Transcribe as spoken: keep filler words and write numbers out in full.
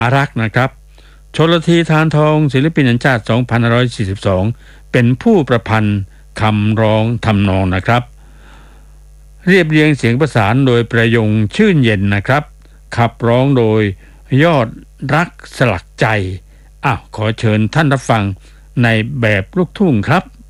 อารักษ์นะครับชลธีทานทองศิลปินแห่งชาติสองพันห้าร้อยสี่สิบสองเป็นผู้ประพันธ์คำร้องทำนองนะครับเรียบเรียงเสียงประสานโดยประยงชื่นเย็นนะครับขับร้องโดยยอดรักสลักใจอ้าวขอเชิญท่านรับฟังในแบบลูกทุ่งครับ